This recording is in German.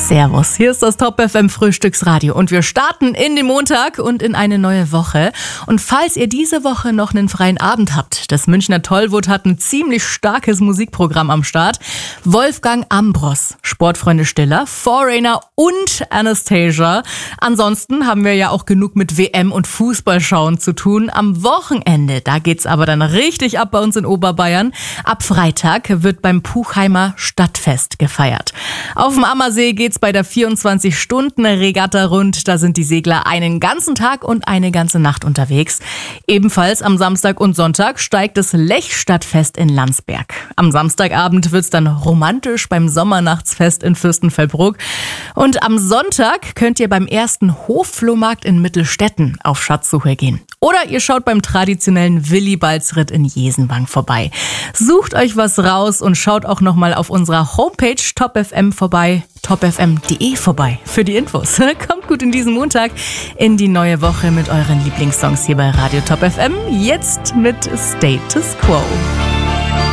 Servus, hier ist das Top FM Frühstücksradio und wir starten in den Montag und in eine neue Woche. Und falls ihr diese Woche noch einen freien Abend habt, das Münchner Tollwood hat ein ziemlich starkes Musikprogramm am Start. Wolfgang Ambros, Sportfreunde Stiller, Foreigner und Anastasia. Ansonsten haben wir ja auch genug mit WM und Fußballschauen zu tun. Am Wochenende, da geht's aber dann richtig ab bei uns in Oberbayern. Ab Freitag wird beim Puchheimer Stadtfest gefeiert. Auf dem Ammersee geht's bei der 24-Stunden-Regatta rund. Da sind die Segler einen ganzen Tag und eine ganze Nacht unterwegs. Ebenfalls am Samstag und Sonntag steigt das Lechstadtfest in Landsberg. Am Samstagabend wird's dann romantisch beim Sommernachtsfest in Fürstenfeldbruck. Und am Sonntag könnt ihr beim ersten Hofflohmarkt in Mittelstetten auf Schatzsuche gehen. Oder ihr schaut beim traditionellen Willibaldsritt in Jesenwang vorbei. Sucht euch was raus und schaut auch nochmal auf unserer Homepage TopFM vorbei, topfm.de vorbei für die Infos. Kommt gut in diesen Montag in die neue Woche mit euren Lieblingssongs hier bei Radio Top FM. Jetzt mit Status Quo.